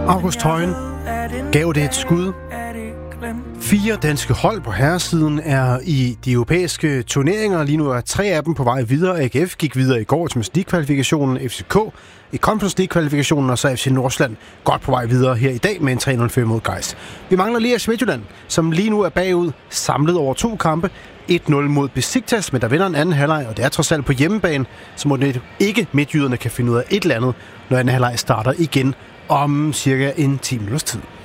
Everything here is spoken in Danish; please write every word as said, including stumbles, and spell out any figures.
August Højen gav det et skud. Fire danske hold på herresiden er i de europæiske turneringer. Lige nu er tre af dem på vej videre. A G F gik videre i går til Champions League-kvalifikationen. F C K i Conference League-kvalifikationen, og så F C Nordsjælland godt på vej videre her i dag med en tre nul fem mod Gais. Vi mangler lige F C Midtjylland, som lige nu er bagud, samlet over to kampe. et nul mod Besiktas, men der vinder en anden halvleg, og det er trods alt på hjemmebane, så må det ikke midtjyderne kan finde ud af et eller andet, når anden halvleg starter igen om cirka en ti minutters tid.